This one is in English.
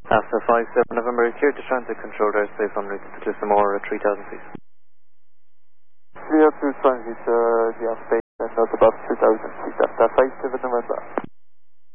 After 57 November is cleared to transit control airspace on route to Lissamore at 3000 feet. Clear to transit the airspace and not above 2000 feet after 57